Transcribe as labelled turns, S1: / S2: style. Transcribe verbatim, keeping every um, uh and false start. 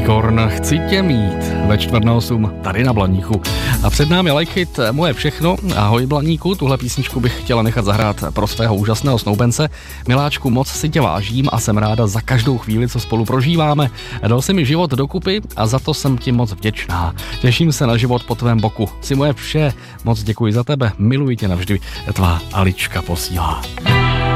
S1: Korn, chci tě mít ve čtvrt na osm tady na Blaníku. A před námi Like It, moje všechno. Ahoj Blaníku, tuhle písničku bych chtěla nechat zahrát pro svého úžasného snoubence. Miláčku, moc si tě vážím a jsem ráda za každou chvíli, co spolu prožíváme. Dal si mi život dokupy a za to jsem ti moc vděčná. Těším se na život po tvém boku. Jsi moje vše, moc děkuji za tebe, miluji tě navždy. Tvá Alička posílá.